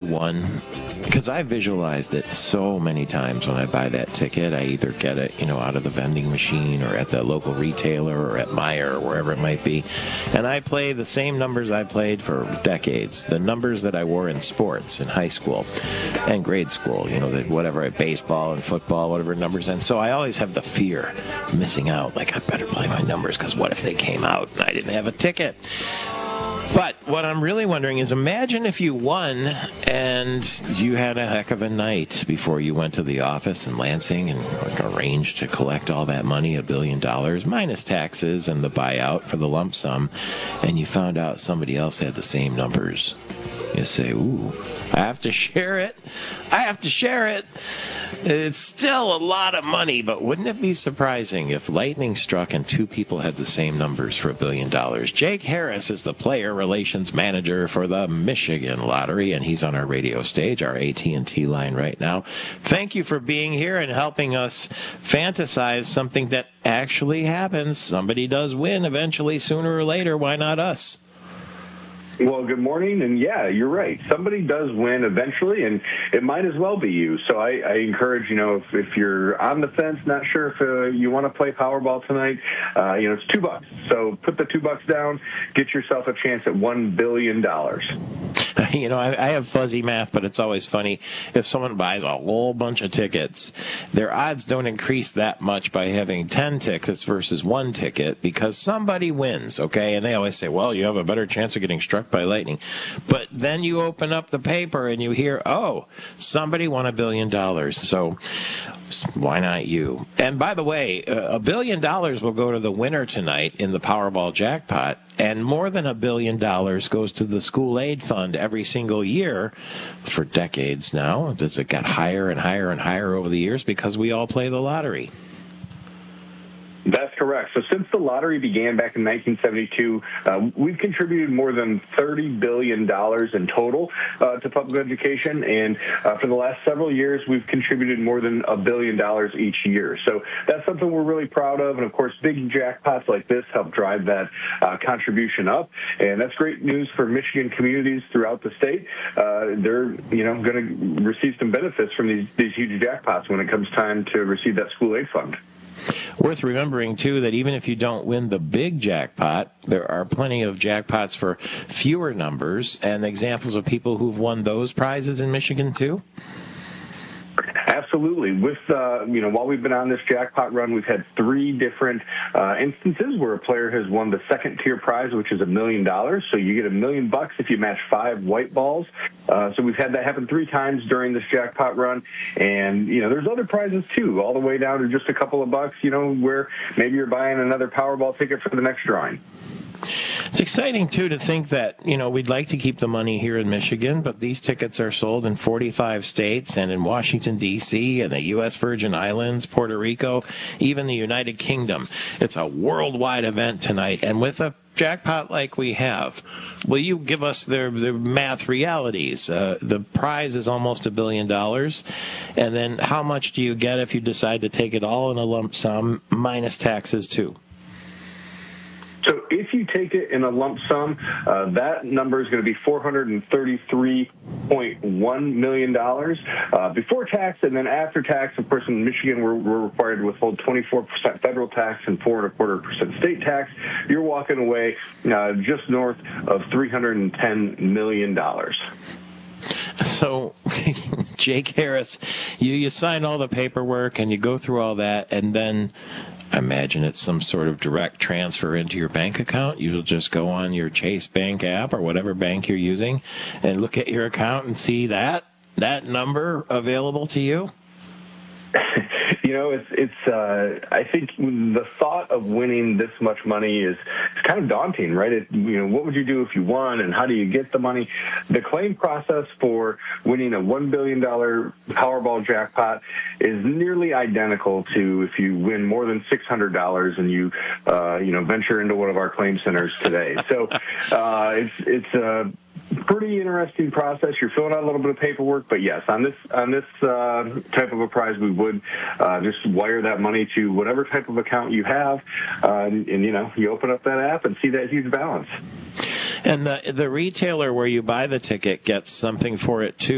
won, because I visualized it so many times when I buy that ticket, I either get it, out of the vending machine or at the local retailer or at Meijer or wherever it might be. And I play the same numbers I played for decades, the numbers that I wore in sports in high school and grade school, whatever, baseball and football, whatever numbers. And so I always have the fear of missing out. Like, I better play my numbers because what if they came out and I didn't have a ticket? But what I'm really wondering is, imagine if you won and you had a heck of a night before you went to the office in Lansing and arranged to collect all that money, $1 billion, minus taxes and the buyout for the lump sum, and you found out somebody else had the same numbers. You say, ooh, I have to share it. It's still a lot of money, but wouldn't it be surprising if lightning struck and two people had the same numbers for $1 billion? Jake Harris is the player relations manager for the Michigan Lottery, and he's on our radio stage, our AT&T line right now. Thank you for being here and helping us fantasize something that actually happens. Somebody does win eventually, sooner or later. Why not us? Well, good morning, and yeah, you're right. Somebody does win eventually, and it might as well be you. So I encourage, if you're on the fence, not sure if you want to play Powerball tonight, it's $2. So put the $2 down, get yourself a chance at $1 billion. I have fuzzy math, but it's always funny. If someone buys a whole bunch of tickets, their odds don't increase that much by having 10 tickets versus one ticket because somebody wins, okay? And they always say, well, you have a better chance of getting struck by lightning. But then you open up the paper and you hear, oh, somebody won $1 billion. So why not you? And by the way, $1 billion will go to the winner tonight in the Powerball jackpot, and more than $1 billion goes to the school aid fund every single year for decades now. Does it get higher and higher and higher over the years because we all play the lottery? That's correct. So since the lottery began back in 1972, we've contributed more than $30 billion in total to public education. And for the last several years, we've contributed more than $1 billion each year. So that's something we're really proud of. And, of course, big jackpots like this help drive that contribution up. And that's great news for Michigan communities throughout the state. They're, going to receive some benefits from these huge jackpots when it comes time to receive that school aid fund. Worth remembering, too, that even if you don't win the big jackpot, there are plenty of jackpots for fewer numbers and examples of people who've won those prizes in Michigan, too. Absolutely. With, while we've been on this jackpot run, we've had 3 different instances where a player has won the second-tier prize, which is $1 million. So you get $1 million if you match 5 white balls. So we've had that happen 3 times during this jackpot run. And, there's other prizes, too, all the way down to just a couple of bucks, where maybe you're buying another Powerball ticket for the next drawing. It's exciting, too, to think that, we'd like to keep the money here in Michigan, but these tickets are sold in 45 states and in Washington, D.C., and the U.S. Virgin Islands, Puerto Rico, even the United Kingdom. It's a worldwide event tonight, and with a jackpot like we have, will you give us the math realities? The prize is almost $1 billion, and then how much do you get if you decide to take it all in a lump sum, minus taxes, too? So if you take it in a lump sum, that number is going to be $433.1 million before tax, and then after tax, of course, in Michigan, we're required to withhold 24% federal tax and 4.25% state tax. You're walking away just north of $310 million. So, Jake Harris, you sign all the paperwork and you go through all that, and then I imagine it's some sort of direct transfer into your bank account. You'll just go on your Chase Bank app or whatever bank you're using and look at your account and see that number available to you. I think the thought of winning this much money is kind of daunting, right? What would you do if you won, and how do you get the money? The claim process for winning a $1 billion Powerball jackpot is nearly identical to if you win more than $600 and you venture into one of our claim centers today. So it's a pretty interesting process. You're filling out a little bit of paperwork, but yes, on this type of a prize, we would just wire that money to whatever type of account you have, and you open up that app and see that huge balance. And the retailer where you buy the ticket gets something for it too.